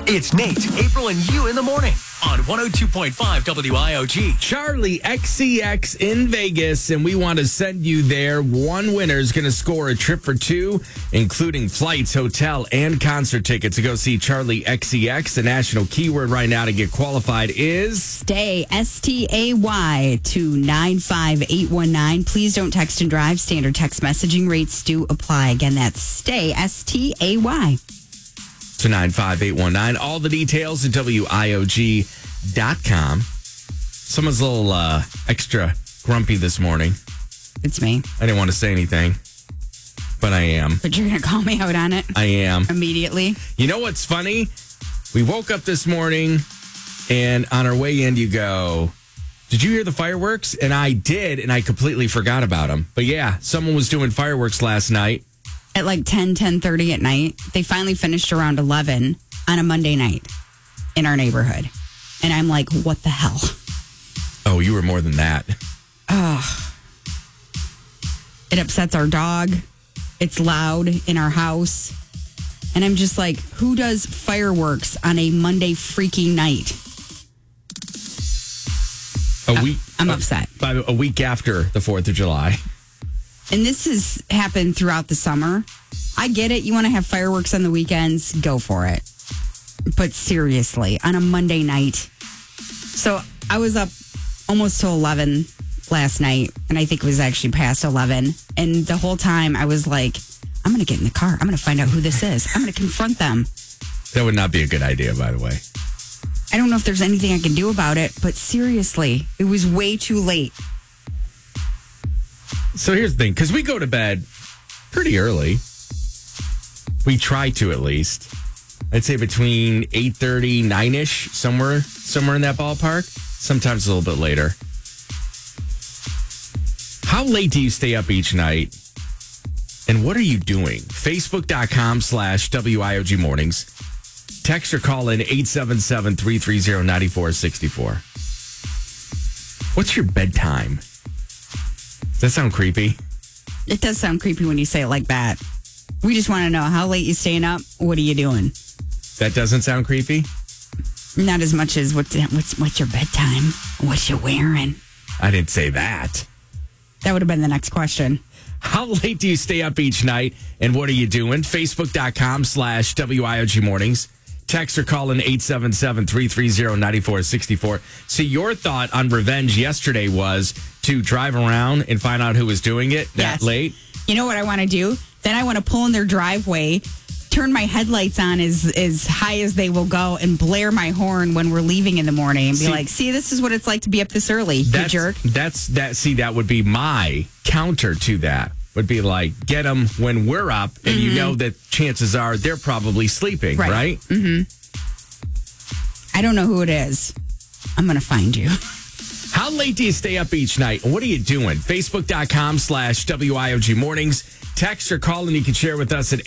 It's Nate, April, and you in the morning on 102.5 WIOG. Charlie XCX in Vegas, and we want to send you there. One winner is going to score a trip for two, including flights, hotel, and concert tickets to go see Charlie XCX. The national keyword right now to get qualified is STAY, STAY, to 95819. Please don't text and drive. Standard text messaging rates do apply. Again, that's STAY, STAY. to 95819. All the details at WIOG.com. Someone's a little extra grumpy this morning. It's me. I didn't want to say anything, but I am. But you're going to call me out on it? I am. Immediately. You know what's funny? We woke up this morning, and on our way in, you go, did you hear the fireworks? And I did, and I completely forgot about them. But yeah, someone was doing fireworks last night. At like 10:30 at night. They finally finished around 11 on a Monday night in our neighborhood. And I'm like, what the hell? Oh, you were more than that. It upsets our dog. It's loud in our house. And I'm just like, who does fireworks on a Monday freaking night? I'm upset. By a week after the 4th of July. And this has happened throughout the summer. I get it. You want to have fireworks on the weekends, go for it. But seriously, on a Monday night. So I was up almost till 11 last night, and I think it was actually past 11. And the whole time I was like, I'm going to get in the car. I'm going to find out who this is. I'm going to confront them. That would not be a good idea, by the way. I don't know if there's anything I can do about it, but seriously, it was way too late. So here's the thing, because we go to bed pretty early. We try to, at least. I'd say between 8:30, 9-ish, somewhere in that ballpark. Sometimes a little bit later. How late do you stay up each night? And what are you doing? Facebook.com/WIOG mornings. Text or call in 877-330-9464. What's your bedtime? Does that sound creepy? It does sound creepy when you say it like that. We just want to know, how late you staying up? What are you doing? That doesn't sound creepy? Not as much as what's your bedtime? What's you wearing? I didn't say that. That would have been the next question. How late do you stay up each night, and what are you doing? Facebook.com/WIOG mornings. Text or call in 877-330-9464. So your thought on revenge yesterday was to drive around and find out who was doing it that late? You know what I want to do? Then I want to pull in their driveway, turn my headlights on as high as they will go, and blare my horn when we're leaving in the morning and be like, see, this is what it's like to be up this early, you jerk. That would be my counter to that. Would be like, get them when we're up, and you know that chances are they're probably sleeping, right? Mm-hmm. I don't know who it is. I'm going to find you. How late do you stay up each night? And what are you doing? Facebook.com/WIOG mornings. Text or call, and you can share with us at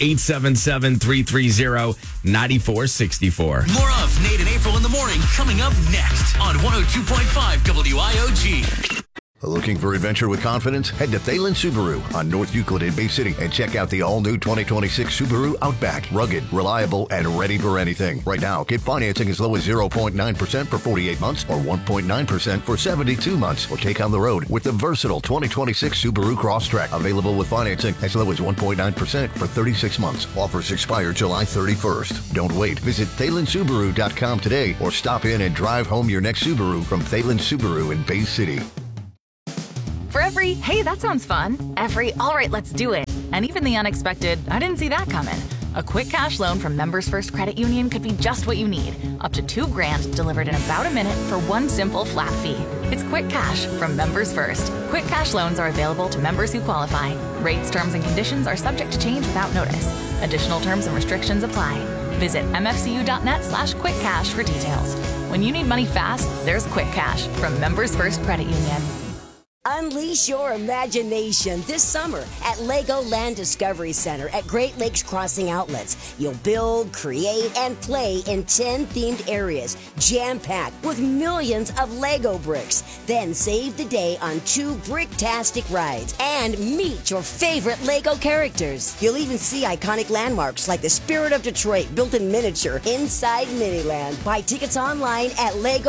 877-330-9464. More of Nate and April in the morning coming up next on 102.5 WIOG. Looking for adventure with confidence? Head to Thalen Subaru on North Euclid in Bay City and check out the all-new 2026 Subaru Outback. Rugged, reliable, and ready for anything. Right now, get financing as low as 0.9% for 48 months or 1.9% for 72 months. Or take on the road with the versatile 2026 Subaru Crosstrek. Available with financing as low as 1.9% for 36 months. Offers expire July 31st. Don't wait. Visit ThalenSubaru.com today or stop in and drive home your next Subaru from Thalen Subaru in Bay City. For every, hey, that sounds fun, every, all right, let's do it, and even the unexpected, I didn't see that coming. A quick cash loan from Members First Credit Union could be just what you need. Up to $2,000 delivered in about a minute for one simple flat fee. It's Quick Cash from Members First. Quick cash loans are available to members who qualify. Rates, terms, and conditions are subject to change without notice. Additional terms and restrictions apply. Visit mfcu.net/quickcash for details. When you need money fast, there's Quick Cash from Members First Credit Union. Unleash your imagination this summer at Legoland Discovery Center at Great Lakes Crossing Outlets. You'll build, create, and play in 10 themed areas, jam-packed with millions of Lego bricks. Then save the day on 2 bricktastic rides and meet your favorite Lego characters. You'll even see iconic landmarks like the Spirit of Detroit built in miniature inside Miniland. Buy tickets online at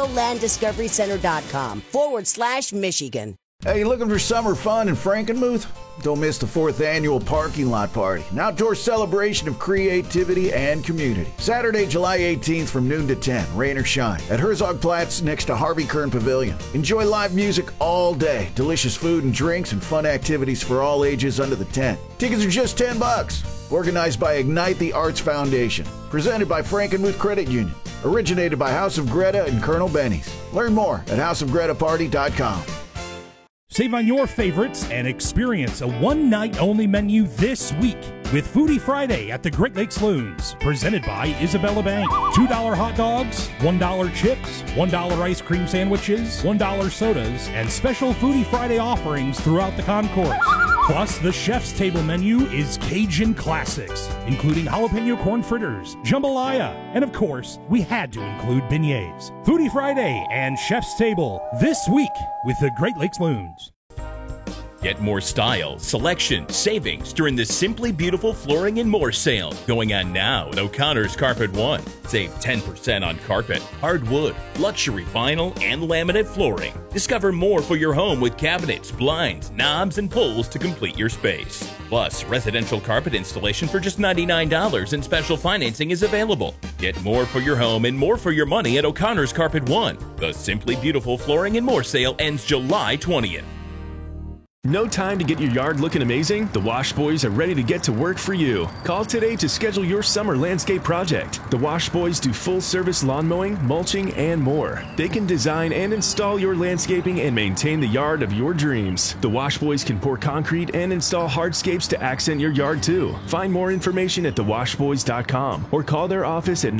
LegolandDiscoveryCenter.com/Michigan. Hey, looking for summer fun in Frankenmuth? Don't miss the 4th annual Parking Lot Party, an outdoor celebration of creativity and community. Saturday, July 18th from noon to 10, rain or shine, at Herzogplatz next to Harvey Kern Pavilion. Enjoy live music all day, delicious food and drinks, and fun activities for all ages under the tent. Tickets are just $10. Organized by Ignite the Arts Foundation. Presented by Frankenmuth Credit Union. Originated by House of Greta and Colonel Benny's. Learn more at houseofgretaparty.com. Save on your favorites and experience a one-night-only menu this week with Foodie Friday at the Great Lakes Loons, presented by Isabella Bank. $2 hot dogs, $1 chips, $1 ice cream sandwiches, $1 sodas, and special Foodie Friday offerings throughout the concourse. Plus, the chef's table menu is Cajun classics, including jalapeno corn fritters, jambalaya, and of course, we had to include beignets. Foodie Friday and Chef's Table this week with the Great Lakes Loons. Get more style, selection, savings during the Simply Beautiful Flooring and More sale going on now at O'Connor's Carpet One. Save 10% on carpet, hardwood, luxury vinyl, and laminate flooring. Discover more for your home with cabinets, blinds, knobs, and pulls to complete your space. Plus, residential carpet installation for just $99 and special financing is available. Get more for your home and more for your money at O'Connor's Carpet One. The Simply Beautiful Flooring and More sale ends July 20th. No time to get your yard looking amazing? The Wash Boys are ready to get to work for you. Call today to schedule your summer landscape project. The Wash Boys do full-service lawn mowing, mulching, and more. They can design and install your landscaping and maintain the yard of your dreams. The Wash Boys can pour concrete and install hardscapes to accent your yard too. Find more information at thewashboys.com or call their office at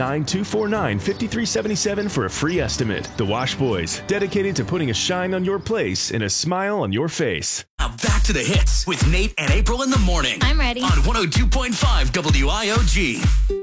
989-249-5377 for a free estimate. The Wash Boys, dedicated to putting a shine on your place and a smile on your face. Now back to the hits with Nate and April in the morning. I'm ready. On 102.5 WIOG.